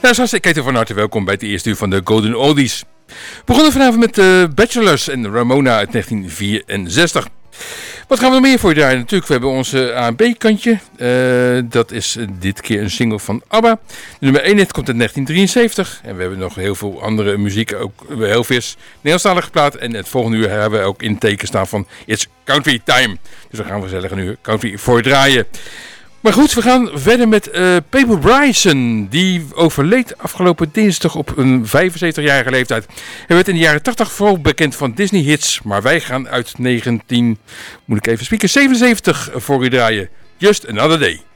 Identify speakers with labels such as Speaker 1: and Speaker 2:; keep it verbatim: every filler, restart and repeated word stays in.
Speaker 1: Luisteraars, ik heet u van harte welkom bij het eerste uur van de Golden Oldies. We begonnen vanavond met de Bachelors en Ramona uit negentien vierenzestig. Wat gaan we nog meer voor je draaien? Natuurlijk, we hebben onze A en B-kantje. Uh, dat is uh, dit keer een single van ABBA. De nummer één hit komt uit negentien drieënzeventig. En we hebben nog heel veel andere muziek. Ook heel vis Nederlandstalige plaat. En het volgende uur hebben we ook in teken staan van It's Country Time. Dus dan gaan we gezellig een uur country voor draaien. Maar goed, we gaan verder met uh, Peabo Bryson. Die overleed afgelopen dinsdag op een vijfenzeventigjarige leeftijd. Hij werd in de jaren tachtig vooral bekend van Disney hits. Maar wij gaan uit negentien, moet ik even spieken, zevenenzeventig voor u draaien. Just Another Day.